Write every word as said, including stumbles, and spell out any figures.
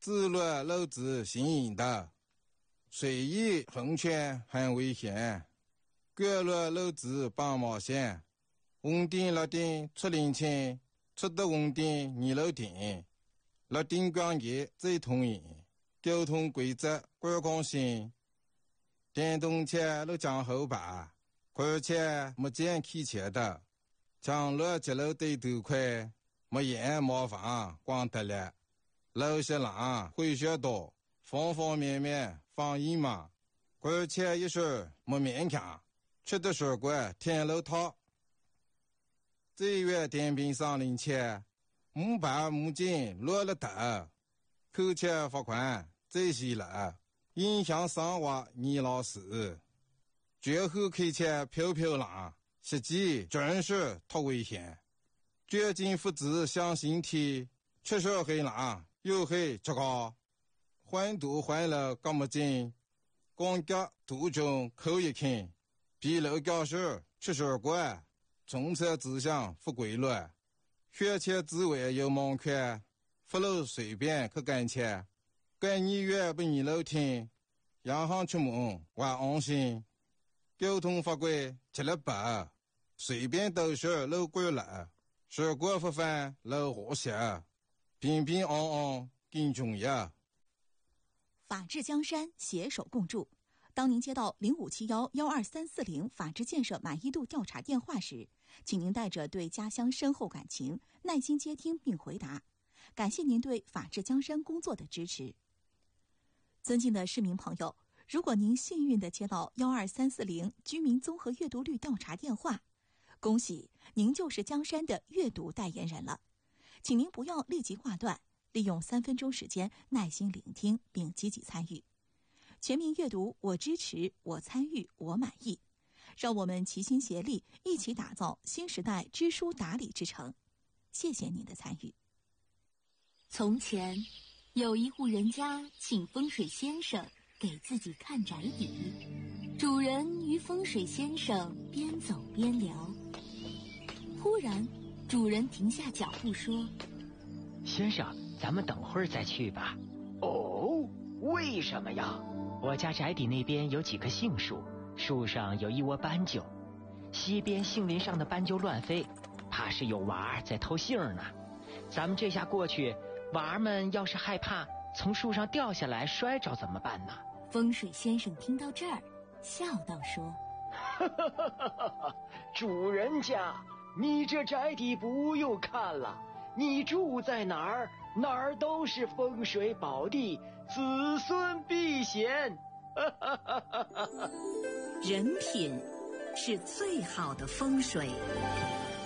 自乱漏子行引的，随意横圈很危险。干乱漏子帮毛线，稳定落定出零清，出的稳定二楼顶，落定关节最通引，交通规则观光性。电动车路将后排，而且没见开车的，将路节路对头快，没烟没房光得了。路线浪会学多，方方面面放一嘛，而且一是没勉强，吃的水果天路套。这月电瓶上零钱，木板木筋落了头，扣钱罚款这些了。影响生活你老师，最后开车飘飘浪，实际真是太危险。最近父子相形体，确实很浪，又很糟糕。环堵环了干么劲？光脚途中口一看，比楼教室吃水果，从车指向不规律，学车之外有门槛，不路随便去干车。跟你越不你楼听，洋行出门我安心。交通法规吃了白，随便都是路过了，水果不犯路和谐，平平安安更重要。 法治江山，携手共筑。当您接到零五七幺幺二三四零法治建设满意度调查电话时，请您带着对家乡深厚感情，耐心接听并回答。感谢您对法治江山工作的支持。尊敬的市民朋友，如果您幸运地接到幺二三四零居民综合阅读率调查电话，恭喜您就是江山的阅读代言人了。请您不要立即挂断，利用三分钟时间耐心聆听并积极参与。全民阅读，我支持，我参与，我满意。让我们齐心协力，一起打造新时代知书达理之城。谢谢您的参与。 从前有一户人家请风水先生给自己看宅邸，主人与风水先生边走边聊。忽然主人停下脚步说： 先生，咱们等会儿再去吧。 哦，为什么呀？ 我家宅邸那边有几棵杏树，树上有一窝斑鸠，西边杏林上的斑鸠乱飞，怕是有娃在偷杏呢。咱们这下过去，娃们要是害怕从树上掉下来摔着怎么办呢？ 风水先生听到这儿笑道说： 主人家，你这宅邸不用看了，你住在哪儿哪儿都是风水宝地，子孙避险。 人品是最好的风水。